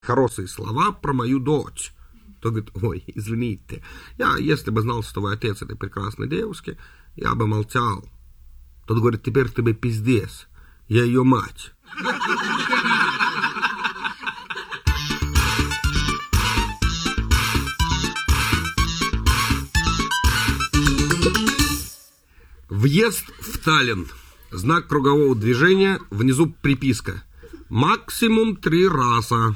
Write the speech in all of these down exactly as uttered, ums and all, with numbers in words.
Хорошие слова про мою дочь. Тот говорит: ой, извините, я, если бы знал, что вы отец этой прекрасной девушки, я бы молчал. Тот говорит: теперь ты бы пиздец, я ее мать. Въезд в Таллин. Знак кругового движения, внизу приписка: максимум три раза.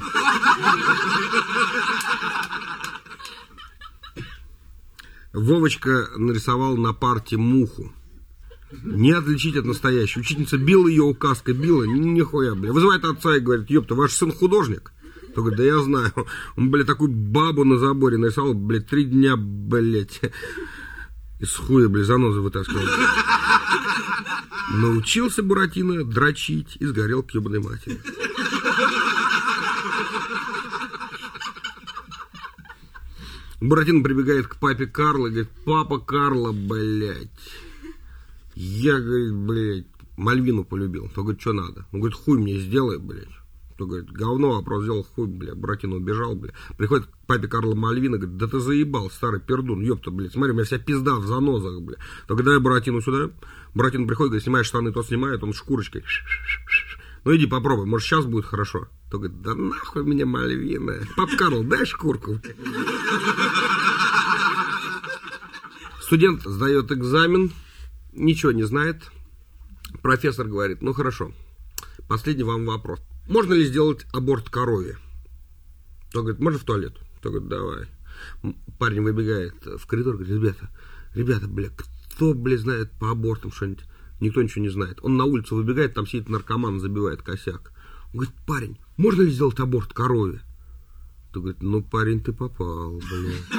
Вовочка нарисовал на парте муху. Не отличить от настоящей. Учительница била ее указкой, била, нихуя, бля. Вызывает отца и говорит: ёпта, ваш сын художник? Тот говорит: да я знаю. Он, бля, такую бабу на заборе нарисовал, бля, три дня, блядь. Из хуя, бля, занозы вытаскивал. Научился Буратино дрочить и сгорел к ебаной матери. Буратино прибегает к папе Карло и говорит: папа Карло, блядь, я, говорит, блядь, Мальвину полюбил. Он говорит: что надо? Он говорит: хуй мне сделай, блядь. Он говорит: говно, вопрос сделал, хуй, блядь. Буратино убежал, блядь. Приходит к папе Карло Мальвина, говорит: да ты заебал, старый пердун, ёпта, блядь, смотри, у меня вся пизда в занозах, блядь. Так дай Буратино сюда. Буратино приходит, говорит: снимаешь штаны, тот снимает, он шкурочкой. Ну иди попробуй, может сейчас будет хорошо. То говорит: да нахуй мне Мальвина. Пап Карл, дай шкурку. Студент сдает экзамен, ничего не знает. Профессор говорит: ну хорошо, последний вам вопрос. Можно ли сделать аборт корове? То говорит: можно в туалет? То говорит: давай. Парень выбегает в коридор, говорит: ребята, ребята, бля, кто, бля, знает по абортам что-нибудь? Никто ничего не знает. Он на улицу выбегает, там сидит наркоман, забивает косяк. Он говорит: парень, можно ли сделать аборт корове? То говорит: ну, парень, ты попал, бля.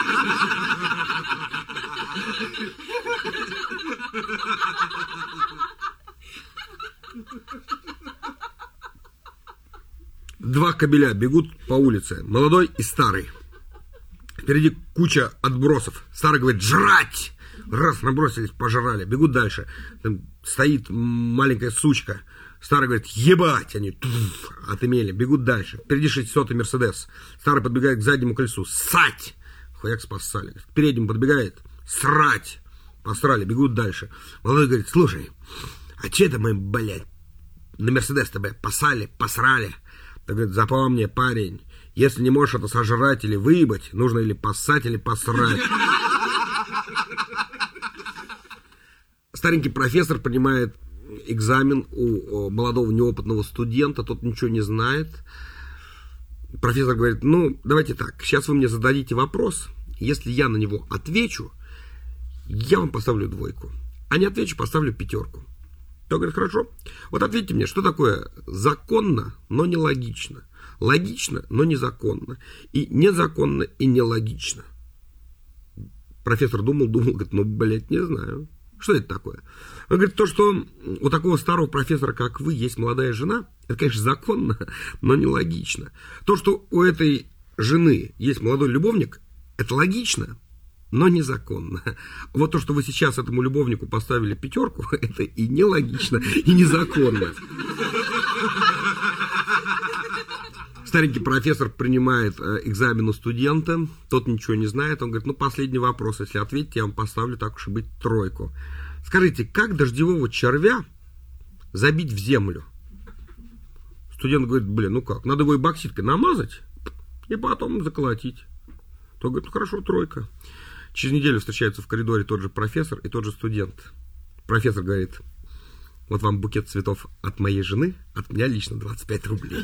Два кобеля бегут по улице, молодой и старый. Впереди куча отбросов. Старый говорит: жрать! Раз, набросились, пожрали, бегут дальше. Там стоит маленькая сучка. Старый говорит: ебать! Они туф, отымели, бегут дальше. Впереди шестисотый Мерседес. Старый подбегает к заднему колесу: ссать! Хуяк спасали. К переднему подбегает: срать! Посрали, бегут дальше. Молодой говорит: слушай, а че это мы, блядь, на Мерседес-то, блядь, посали, посрали? Так говорит: запомни, парень, если не можешь это сожрать или выебать, нужно или поссать, или посрать. Старенький профессор принимает экзамен у молодого неопытного студента, тот ничего не знает. Профессор говорит: ну, давайте так, сейчас вы мне зададите вопрос, если я на него отвечу, я вам поставлю двойку, а не отвечу, поставлю пятерку. Тот говорит: хорошо, вот ответьте мне, что такое законно, но нелогично, логично, но незаконно, и незаконно, и нелогично. Профессор думал, думал, говорит: ну, блядь, не знаю. Что это такое? Он говорит: то, что у такого старого профессора, как вы, есть молодая жена, это, конечно, законно, но нелогично. То, что у этой жены есть молодой любовник, это логично, но незаконно. Вот то, что вы сейчас этому любовнику поставили пятерку, это и нелогично, и незаконно. Старенький профессор принимает экзамен у студента, тот ничего не знает, он говорит: ну, последний вопрос, если ответите, я вам поставлю, так уж и быть, тройку. Скажите, как дождевого червя забить в землю? Студент говорит: блин, ну как, надо его и бокситкой намазать, и потом заколотить. Тот говорит: ну хорошо, тройка. Через неделю встречаются в коридоре тот же профессор и тот же студент. Профессор говорит: вот вам букет цветов от моей жены, от меня лично двадцать пять рублей.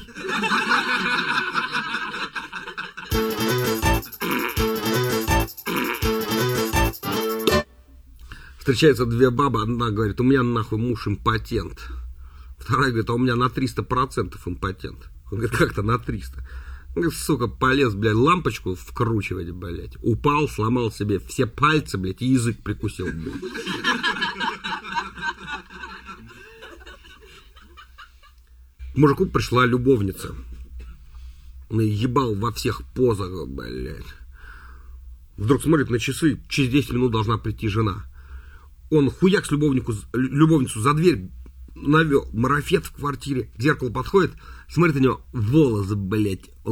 Встречаются две бабы, одна говорит: у меня нахуй муж импотент. Вторая говорит: а у меня на триста процентов импотент. Он говорит: как-то на триста. Он говорит: сука, полез, блядь, лампочку вкручивать, блядь. Упал, сломал себе все пальцы, блядь, и язык прикусил, блядь. К мужику пришла любовница. Он ебал во всех позах, блядь. Вдруг смотрит на часы, через десять минут должна прийти жена. Он хуяк с любовнику, любовницу за дверь, навел марафет в квартире, к зеркалу подходит, смотрит на него, волосы, блядь,